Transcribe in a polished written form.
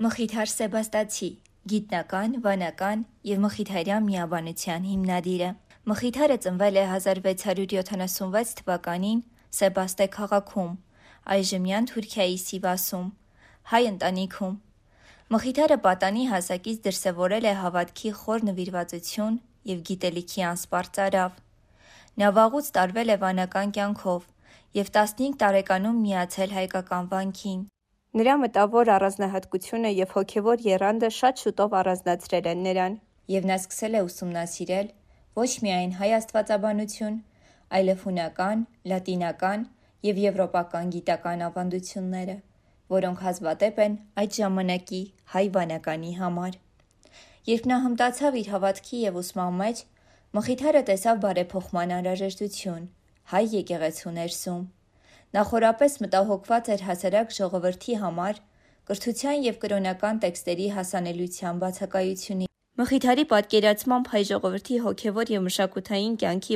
Մխիթար Սեբաստացի, գիտնական, վանական և մխիթարյան միաբանության հիմնադիրը։ Մխիթարը ծնվել է 1676 թվականին Սեբաստե քաղաքում, այժմյան Թուրքիայի Սիվասում, հայ ընտանիքում։ Մխիթարը պատանի հասակից դրսևորել է հավատքի խոր նվիրվածություն և գիտելիքի անսպառ ծարավ։ Նա վաղուց տարվել է վանական կյանքով և 15 տարեկանում միացել հայկական վանքին։ Նրա մտավոր առանձնահատկությունը և հոգևոր եռանդը շատ շուտով առանձնացրել են նրան, և նա սկսել է ուսումնասիրել ոչ միայն հայ աստվածաբանություն, այլև հունական, լատինական և եվրոպական գիտական ավանդությունները, որոնք հազվադեպ են այդ ժամանակի հայ վանականի համար։ Երբ նա հմտացավ իր հավատքի և ուսման մեջ, Մխիթարը տեսավ բարեփոխման անհրաժեշտություն հայ եկեղեցու ներսում։ Նա խորապես մտահոգված էր հասարակ ժողովրդի համար կրթության և կրոնական տեքստերի հասանելիության բացակայությունից։ Մխիթարի պատկերացմամբ հայ ժողովրդի հոգևոր և մշակութային կյանքի